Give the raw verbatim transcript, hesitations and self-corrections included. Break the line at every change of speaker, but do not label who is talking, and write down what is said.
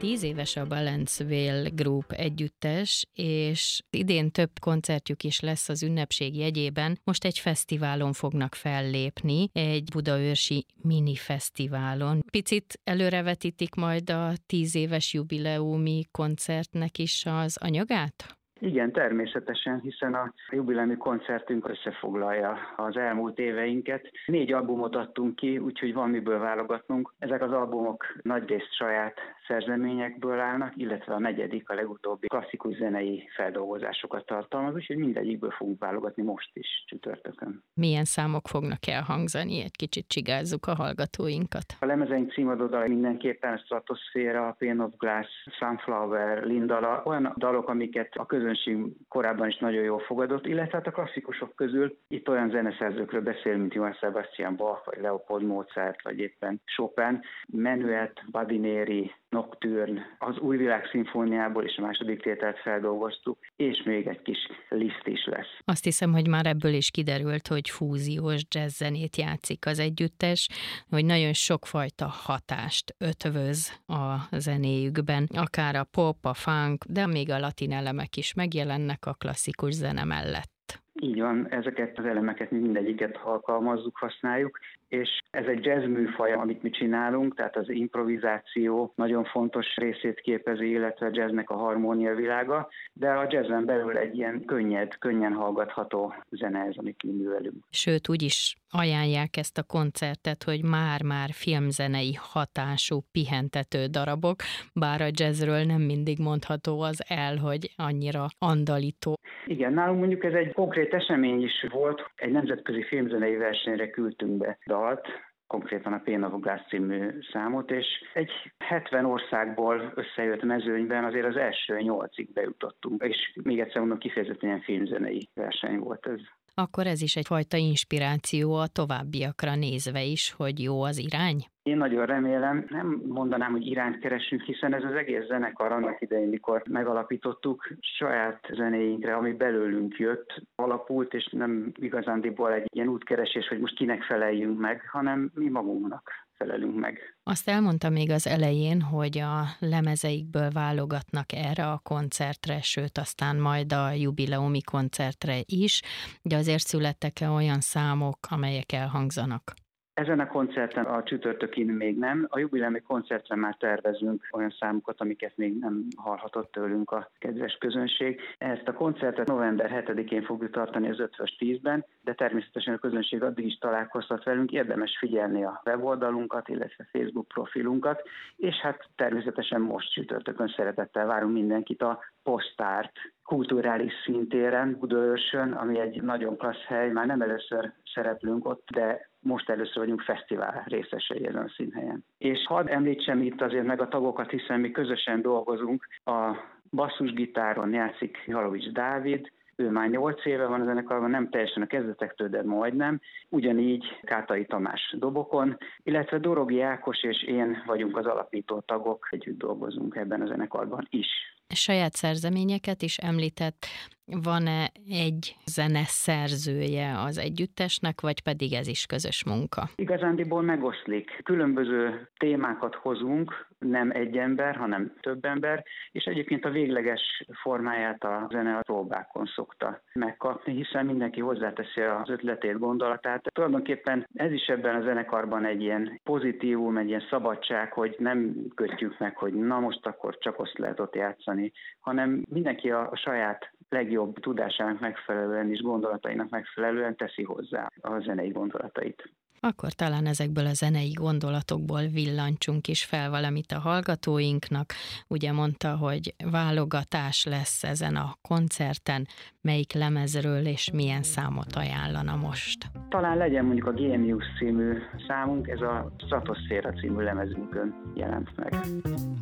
Tíz éves a Balanceville Group együttes, és idén több koncertjük is lesz az ünnepség jegyében. Most egy fesztiválon fognak fellépni, egy budaörsi mini fesztiválon. Picit előrevetítik majd a tíz éves jubileumi koncertnek is az anyagát?
Igen, természetesen, hiszen a jubileumi koncertünk összefoglalja az elmúlt éveinket. Négy albumot adtunk ki, úgyhogy van miből válogatnunk. Ezek az albumok nagyrészt saját szerzeményekből állnak, illetve a negyedik, a legutóbbi klasszikus zenei feldolgozásokat tartalmaz, úgyhogy mindegyikből fogunk válogatni most is csütörtökön.
Milyen számok fognak elhangzani? Egy kicsit csigázzuk a hallgatóinkat.
A lemezeink címadódala mindenképpen Stratosphere, Pane of Glass, Sunflower, Lindala, olyan dalok, amiket a közönség korábban is nagyon jól fogadott, illetve hát a klasszikusok közül itt olyan zeneszerzőkről beszél, mint Johann Sebastian Bach, vagy Leopold Mozart, vagy éppen Chopin, Menuet, Badineri, Nocturne, az Új Világ szimfóniából és a második tételt feldolgoztuk, és még egy kis Liszt is lesz.
Azt hiszem, hogy már ebből is kiderült, hogy fúziós jazzzenét játszik az együttes, hogy nagyon sokfajta hatást ötvöz a zenéjükben, akár a pop, a funk, de még a latin elemek is megjelennek a klasszikus zene mellett.
Így van, ezeket az elemeket mi mindegyiket alkalmazzuk, használjuk, és ez egy jazz műfaj, amit mi csinálunk, tehát az improvizáció nagyon fontos részét képezi, illetve a jazznek a harmónia világa, de a jazzen belül egy ilyen könnyed, könnyen hallgatható zene ez, amit mi művelünk.
Sőt, úgy is ajánlják ezt a koncertet, hogy már-már filmzenei hatású, pihentető darabok, bár a jazzről nem mindig mondható az el, hogy annyira andalító.
Igen, nálunk mondjuk ez egy konkrét esemény is volt, egy nemzetközi filmzenei versenyre küldtünk be dalt, konkrétan a Pane of Glass című számot, és egy hetven országból összejött mezőnyben azért az első nyolcig bejutottunk, és még egyszer mondom, kifejezetten ilyen filmzenei verseny volt ez.
Akkor ez is egyfajta inspiráció a továbbiakra nézve is, hogy jó az irány?
Én nagyon remélem, nem mondanám, hogy irányt keresünk, hiszen ez az egész zenekar annak idején, mikor megalapítottuk, saját zenéinkre, ami belőlünk jött, alapult, és nem igazándiból egy ilyen útkeresés, hogy most kinek feleljünk meg, hanem mi magunknak felelünk meg.
Azt elmondta még az elején, hogy a lemezeikből válogatnak erre a koncertre, sőt aztán majd a jubileumi koncertre is, de azért születtek-e olyan számok, amelyek elhangzanak?
Ezen a koncerten a csütörtökin még nem, a jubileumi koncertre már tervezünk olyan számokat, amiket még nem hallhatott tőlünk a kedves közönség. Ezt a koncertet november hetedikén fogjuk tartani az ötvös tízben, de természetesen a közönség addig is találkozhat velünk, érdemes figyelni a weboldalunkat, illetve Facebook profilunkat, és hát természetesen most csütörtökön szeretettel várunk mindenkit a Postárt kulturális szintéren, Budaörsön, ami egy nagyon klassz hely, már nem először szereplünk ott, de most először vagyunk fesztivál részesei ezen a színhelyen. És hadd említsem itt azért meg a tagokat, hiszen mi közösen dolgozunk. A basszusgitáron játszik Halovics Dávid, ő már nyolc éve van a zenekarban, nem teljesen a kezdetektől, de majdnem. Ugyanígy Kátai Tamás dobokon, illetve Dorogi Ákos és én vagyunk az alapító tagok, együtt dolgozunk ebben a zenekarban is.
Saját szerzeményeket is említett, van-e egy zeneszerzője az együttesnek, vagy pedig ez is közös munka?
Igazándiból megoszlik. Különböző témákat hozunk, nem egy ember, hanem több ember, és egyébként a végleges formáját a zene a próbákon szokta megkapni, hiszen mindenki hozzáteszi az ötletét, gondolatát. Tulajdonképpen ez is ebben a zenekarban egy ilyen pozitívum, egy ilyen szabadság, hogy nem kötjük meg, hogy na most akkor csak azt lehet ott játszani, hanem mindenki a, a saját legjobb tudásának megfelelően és gondolatainak megfelelően teszi hozzá a zenei gondolatait.
Akkor talán ezekből a zenei gondolatokból villancsunk is fel valamit a hallgatóinknak. Ugye mondta, hogy válogatás lesz ezen a koncerten, melyik lemezről és milyen számot ajánlana most?
Talán legyen mondjuk a Genius című számunk, ez a Stratosphere című lemezünkön jelent meg.